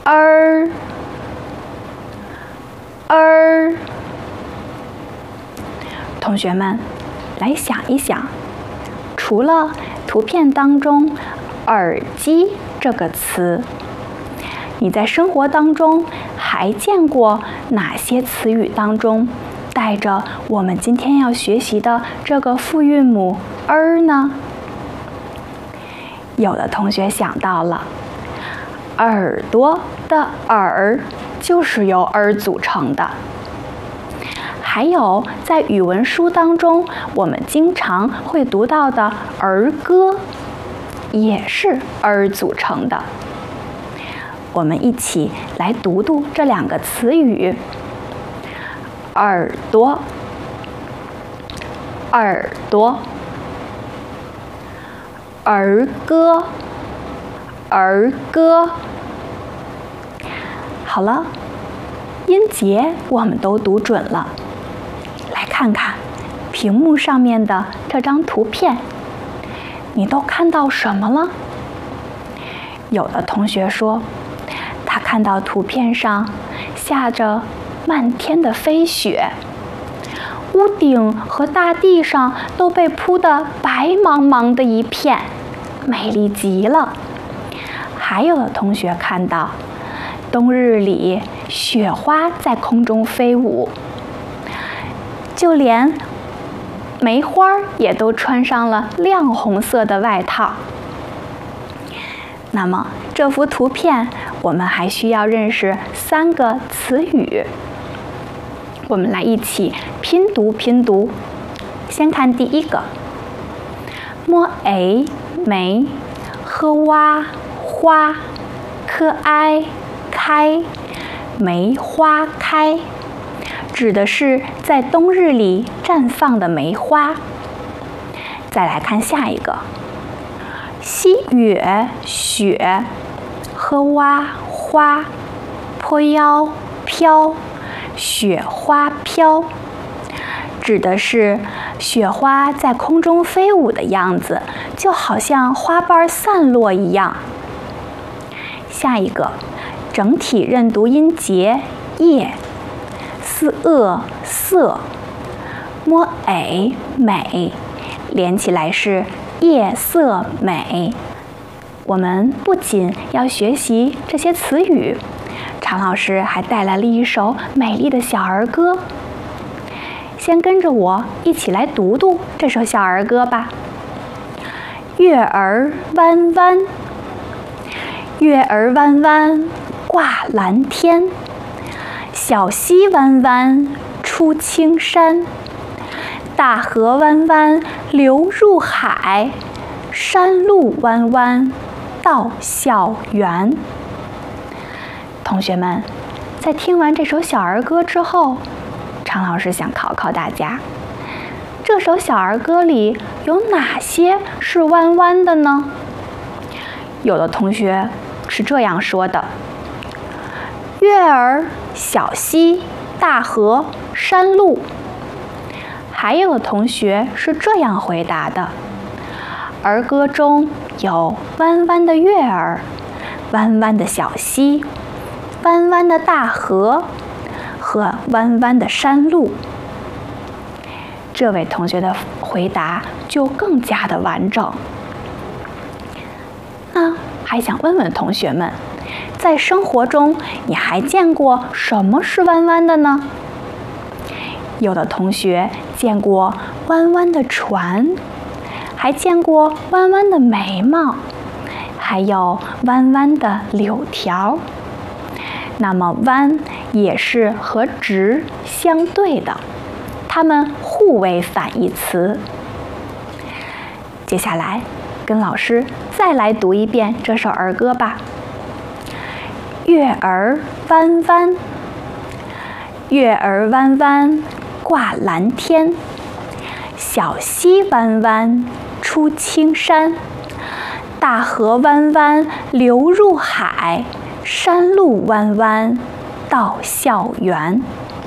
儿儿。同学们，来想一想，除了图片当中耳机这个词，你在生活当中还见过哪些词语当中带着我们今天要学习的这个复韵母儿呢？有的同学想到了，耳朵的耳就是由儿组成的。还有在语文书当中，我们经常会读到的儿歌，也是儿组成的。我们一起来读读这两个词语：耳朵，耳朵；儿歌，儿歌。好了，音节我们都读准了。来看看屏幕上面的这张图片，你都看到什么了？有的同学说，他看到图片上下着漫天的飞雪，屋顶和大地上都被铺得白茫茫的一片，美丽极了。还有的同学看到，冬日里雪花在空中飞舞，就连梅花也都穿上了亮红色的外套。那么这幅图片我们还需要认识3个词语，我们来一起拼读拼读。先看第一个，摸梅喝哇花可爱开梅花开，指的是在冬日里绽放的梅花。再来看下一个，吸雪喝哇花飘飘雪花飘，指的是雪花在空中飞舞的样子，就好像花瓣散落一样。下一个，整体认读音节叶，似色，摸美，连起来是夜色美。我们不仅要学习这些词语，常老师还带来了一首美丽的小儿歌。先跟着我一起来读读这首小儿歌吧。月儿弯弯，月儿弯弯挂蓝天，小溪弯弯出青山，大河弯弯流入海，山路弯弯到校园。同学们，在听完这首小儿歌之后，常老师想考考大家，这首小儿歌里有哪些是弯弯的呢？有的同学是这样说的：月儿、小溪、大河、山路。还有的同学是这样回答的：儿歌中有弯弯的月儿，弯弯的小溪，弯弯的大河和弯弯的山路。这位同学的回答就更加的完整。那还想问问同学们，在生活中你还见过什么是弯弯的呢？有的同学见过弯弯的船，还见过弯弯的眉毛，还有弯弯的柳条。那么弯也是和直相对的，它们互为反义词。接下来跟老师再来读一遍这首儿歌吧。月儿弯弯，月儿弯弯挂蓝天，小溪弯弯出青山，大河弯弯流入海，山路弯弯到校园。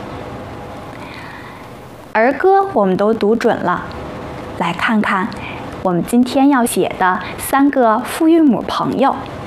儿歌我们都读准了，来看看我们今天要写的3个复韵母朋友。